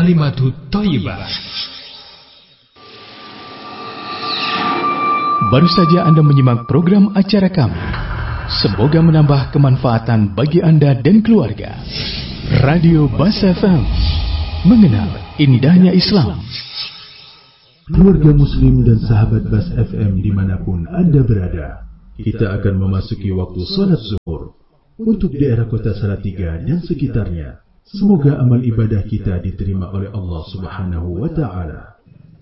Kalimatut Thayyibah. Baru saja Anda menyimak program acara kami. Semoga menambah kemanfaatan bagi Anda dan keluarga. Radio Bas FM, mengenal indahnya Islam. Keluarga muslim dan sahabat Bas FM dimanapun Anda berada, kita akan memasuki waktu salat zuhur. Untuk daerah kota Salatiga dan sekitarnya, semoga amal ibadah kita diterima oleh Allah Subhanahu wa Ta'ala.